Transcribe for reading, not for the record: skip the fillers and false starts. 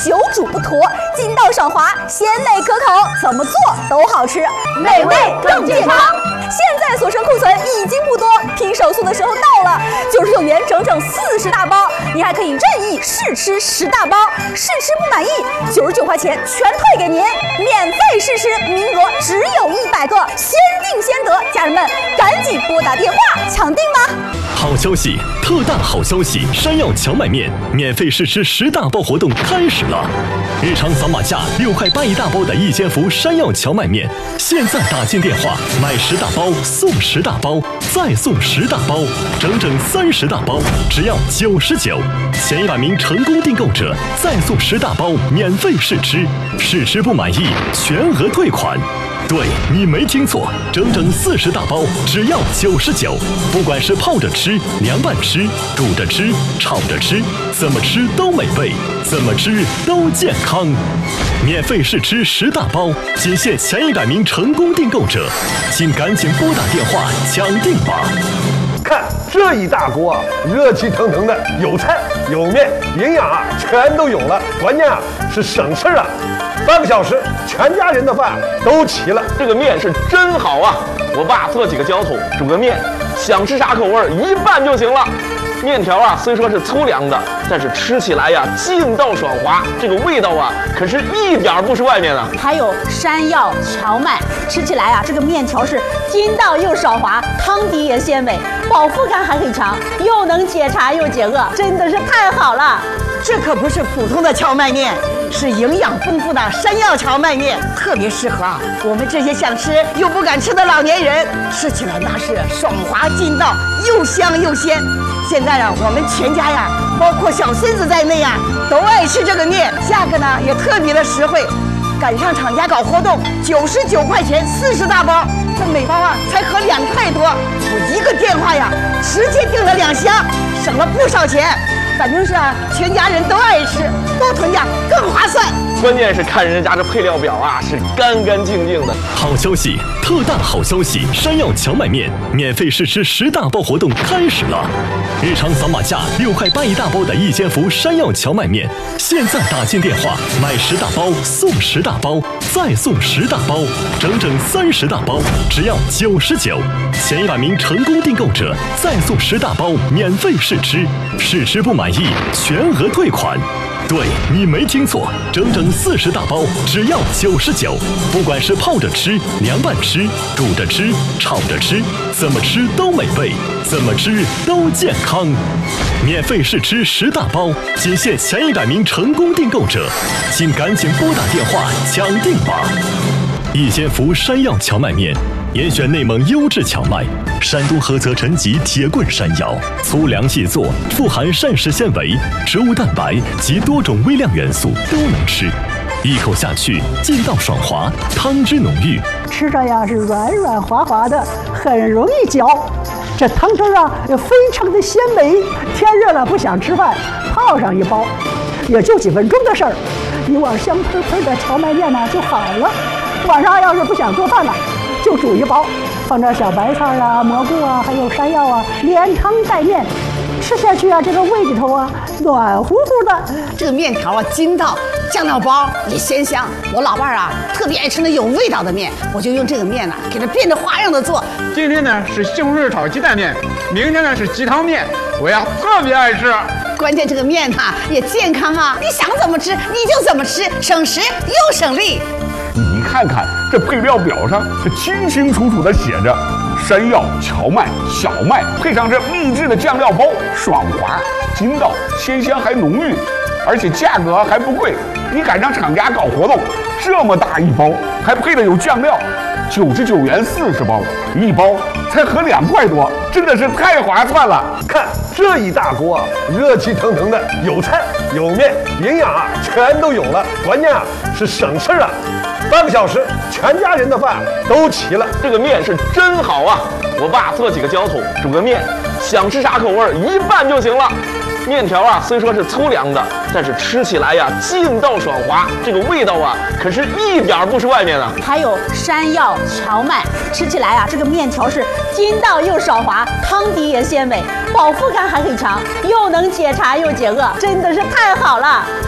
久煮不坨，筋道爽滑，鲜美可口，怎么做都好吃，美味更健康。现在所剩库存已经不多，拼手速的时候到了，99元整整40大包，你还可以任意试吃10大包，试吃不满意，99块钱全退给您，免费试吃，名额只有100个，先定先得，家人们赶紧拨打电话抢订吧！ 好消息，特大好消息！山药荞麦面免费试吃10大包活动开始了！日常扫码价6块8一大包的一千福山药荞麦面，现在打进电话买10大包送10大包，再送10大包，整整30大包，只要99。前100名成功订购者再送10大包免费试吃，试吃不满意全额退款。对，你没听错，整整40大包，只要99。不管是泡着吃、凉拌吃、煮着吃、炒着吃，怎么吃都美味，怎么吃都健康。免费试吃10大包，仅限前100名成功订购者，请赶紧拨打电话抢订吧！ 看这一大锅啊，热气腾腾的，有菜有面，营养啊全都有了，关键啊是省事啊。半个小时，全家人的饭都齐了。 这个面是真好啊！我爸做几个浇头，煮个面，想吃啥口味一拌就行了。面条啊，虽说是粗粮的，但是吃起来呀劲道爽滑，这个味道啊可是一点不是外面啊。 还有山药荞麦，吃起来啊这个面条是筋道又爽滑，汤底也鲜美，饱腹感还很强，又能解馋又解饿，真的是太好了。 这可不是普通的荞麦面，是营养丰富的山药荞麦面，特别适合我们这些想吃又不敢吃的老年人，吃起来那是爽滑劲道，又香又鲜。现在啊，我们全家呀，包括小孙子在内呀，都爱吃这个面，价格呢也特别的实惠。赶上厂家搞活动，99块钱40大包，这每包啊才合2块多。我一个电话呀，直接订了2箱，省了不少钱。反正是啊，全家人都爱吃，多囤点更划算。 关键是看人家这配料表啊，是干干净净的。 好消息，特大好消息！山药荞麦面免费试吃10大包活动开始了！日常扫码价6块8一大包的一千福山药荞麦面，现在打进电话买10大包送10大包，再送10大包，整整30大包，只要99。前100名成功订购者再送10大包免费试吃，试吃不满意全额退款。对，你没听错，整整40大包，只要99。不管是泡着吃、凉拌吃、煮着吃、炒着吃，怎么吃都美味，怎么吃都健康。免费试吃10大包，仅限前100名成功订购者，请赶紧拨打电话抢订吧！一千福山药荞麦面，严选内蒙优质荞麦，山东菏泽陈集铁棍山药，粗粮细作，富含膳食纤维、植物蛋白及多种微量元素，都能吃。一口下去，劲道爽滑，汤汁浓郁， 吃着呀是软软滑滑的，很容易嚼。这汤汁啊也非常的鲜美。天热了不想吃饭，泡上一包，也就几分钟的事儿，一碗香喷喷的荞麦面呢就好了。晚上要是不想做饭了，就煮一包，放点小白菜啊、蘑菇啊，还有山药啊，连汤带面，吃下去啊，这个胃里头啊暖乎乎的。 这个面条啊筋道，酱料包也鲜香。我老伴儿啊特别爱吃那有味道的面，我就用这个面呢给它变着花样的做。 今天呢是西红柿炒鸡蛋面，明天呢是鸡汤面，我呀特别爱吃。 关键这个面它也健康啊，你想怎么吃你就怎么吃，省时又省力。 你看看这配料表上，它清清楚楚地写着山药、荞麦、小麦，配上这秘制的酱料包，爽滑、筋道、鲜香还浓郁，而且价格还不贵。你赶上厂家搞活动，这么大一包，还配的有酱料，99元40包，一包才合2块多，真的是太划算了。 看这一大锅啊，热气腾腾的，有菜有面，营养啊全都有了，关键啊是省事啊。半个小时，全家人的饭都齐了。 这个面是真好啊！我爸做几个浇头，煮个面，想吃啥口味一拌就行了。面条啊，虽说是粗粮的，但是吃起来呀劲道爽滑，这个味道啊可是一点不是外面啊。 还有山药荞麦，吃起来啊这个面条是筋道又爽滑，汤底也鲜美，饱腹感还很强，又能解馋又解饿，真的是太好了。